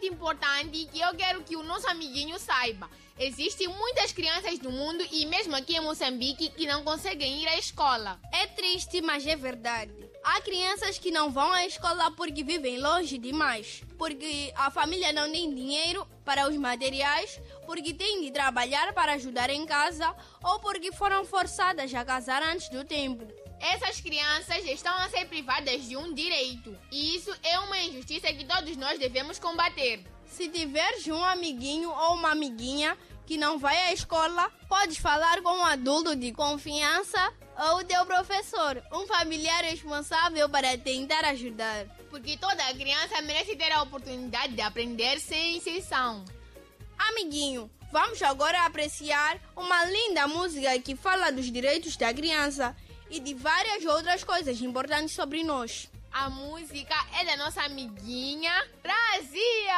importante que eu quero que o nosso amiguinho saiba. Existem muitas crianças do mundo e mesmo aqui em Moçambique que não conseguem ir à escola. É triste, mas é verdade. Há crianças que não vão à escola porque vivem longe demais, porque a família não tem dinheiro para os materiais, porque têm de trabalhar para ajudar em casa ou porque foram forçadas a casar antes do tempo. Essas crianças estão a ser privadas de um direito e isso é uma injustiça que todos nós devemos combater. Se tiveres um amiguinho ou uma amiguinha que não vai à escola, podes falar com um adulto de confiança ou o teu professor, um familiar responsável para tentar ajudar. Porque toda criança merece ter a oportunidade de aprender sem exceção. Amiguinho, vamos agora apreciar uma linda música que fala dos direitos da criança e de várias outras coisas importantes sobre nós. A música é da nossa amiguinha Razia!